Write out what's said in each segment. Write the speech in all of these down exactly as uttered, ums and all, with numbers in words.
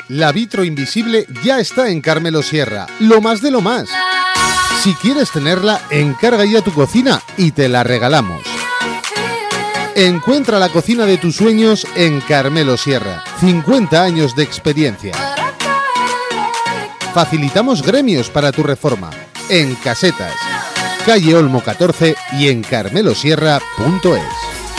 La vitro invisible ya está en Carmelo Sierra, lo más de lo más. Si quieres tenerla, encarga ya tu cocina y te la regalamos. Encuentra la cocina de tus sueños en Carmelo Sierra. cincuenta años de experiencia. Facilitamos gremios para tu reforma. En Casetas, calle Olmo catorce y en carmelosierra punto es.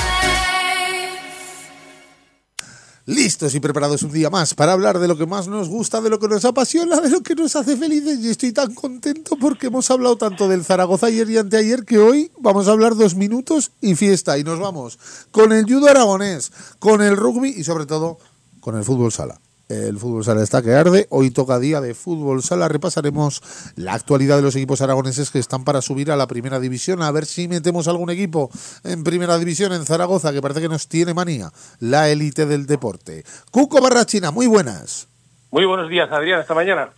Listos y preparados un día más para hablar de lo que más nos gusta, de lo que nos apasiona, de lo que nos hace felices. Y estoy tan contento porque hemos hablado tanto del Zaragoza ayer y anteayer que hoy vamos a hablar dos minutos y fiesta. Y nos vamos con el judo aragonés, con el rugby y sobre todo con el fútbol sala. El fútbol sala está que arde. Hoy toca día de fútbol sala. Repasaremos la actualidad de los equipos aragoneses que están para subir a la primera división. A ver si metemos algún equipo en primera división en Zaragoza, que parece que nos tiene manía la élite del deporte. Cuco Barrachina, muy buenas. Muy buenos días, Adrián. Hasta mañana.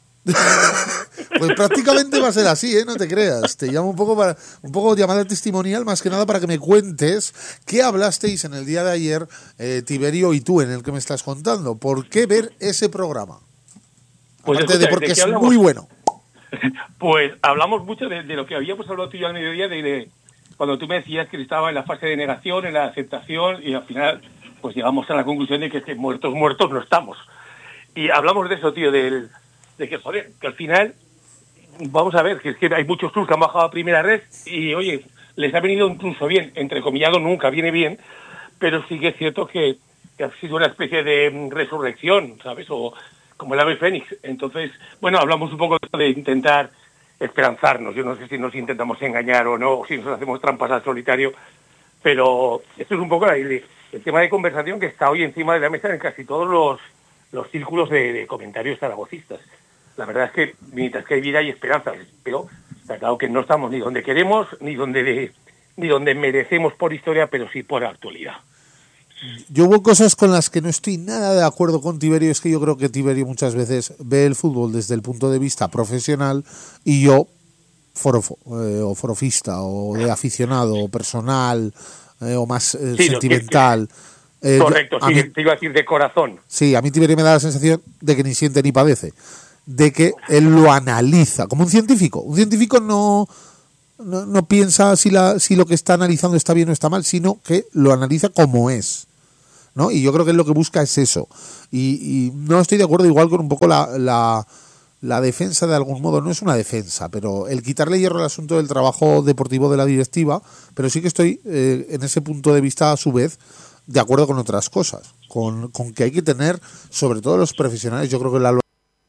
Pues prácticamente va a ser así, ¿eh? No te creas. Te llamo un poco para un poco llamada testimonial, más que nada para que me cuentes qué hablasteis en el día de ayer, eh, Tiberio y tú, en el que me estás contando. ¿Por qué ver ese programa? Pues Aparte escucha, de porque ¿de qué es hablamos? muy bueno. Pues hablamos mucho de, de lo que habíamos hablado tú y yo al mediodía, de, de cuando tú me decías que estaba en la fase de negación, en la aceptación, y al final pues llegamos a la conclusión de que, que muertos, muertos no estamos. Y hablamos de eso, tío, del de que, joder, que al final, vamos a ver, que es que hay muchos clubes que han bajado a primera red y, oye, les ha venido incluso bien, entrecomillado nunca viene bien, pero sí que es cierto que, que ha sido una especie de resurrección, ¿sabes? O como el ave fénix. Entonces, bueno, hablamos un poco de intentar esperanzarnos. Yo no sé si nos intentamos engañar o no, o si nos hacemos trampas al solitario, pero esto es un poco el, el tema de conversación que está hoy encima de la mesa en casi todos los, los círculos de, de comentarios zaragocistas. La verdad es que mientras que hay vida hay esperanza, pero está claro que no estamos ni donde queremos, ni donde de, ni donde merecemos por historia, pero sí por actualidad. Yo hubo cosas con las que no estoy nada de acuerdo con Tiberio, es que yo creo que Tiberio muchas veces ve el fútbol desde el punto de vista profesional y yo, forofo, eh, o forofista, o de aficionado, o personal, eh, o más eh, sí, sentimental. Que, eh, correcto, yo, sí, mí, te iba a decir de corazón. Sí, a mí Tiberio me da la sensación de que ni siente ni padece, de que él lo analiza, como un científico. Un científico no... No, no piensa si, la, si lo que está analizando está bien o está mal, sino que lo analiza como es, ¿no? Y yo creo que él lo que busca es eso. Y, y no estoy de acuerdo igual con un poco la, la, la defensa de algún modo. No es una defensa, pero el quitarle hierro al asunto del trabajo deportivo de la directiva, pero sí que estoy eh, en ese punto de vista a su vez de acuerdo con otras cosas, con, con que hay que tener, sobre todo los profesionales, yo creo que la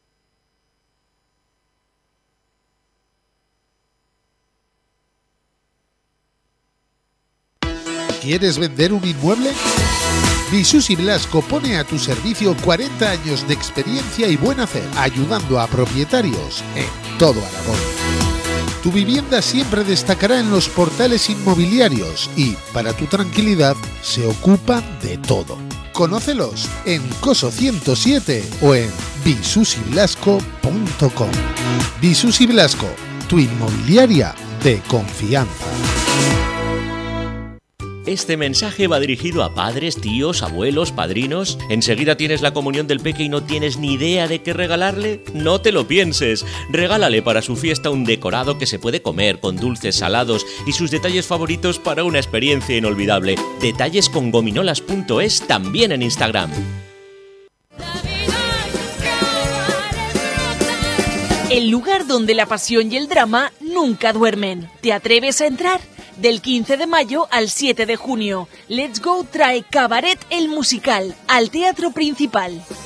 ¿Quieres vender un inmueble? Visus y Blasco pone a tu servicio cuarenta años de experiencia y buen hacer, ayudando a propietarios en todo Aragón. Tu vivienda siempre destacará en los portales inmobiliarios y, para tu tranquilidad, se ocupan de todo. Conócelos en Coso ciento siete o en visus y blasco punto com. Visus y Blasco, tu inmobiliaria de confianza. Este mensaje va dirigido a padres, tíos, abuelos, padrinos. ¿Enseguida tienes la comunión del peque y no tienes ni idea de qué regalarle? No te lo pienses. Regálale para su fiesta un decorado que se puede comer con dulces, salados y sus detalles favoritos para una experiencia inolvidable. Detalles con gominolas punto es también en Instagram. El lugar donde la pasión y el drama nunca duermen. ¿Te atreves a entrar? Del quince de mayo al siete de junio, Let's Go trae Cabaret el musical al Teatro Principal.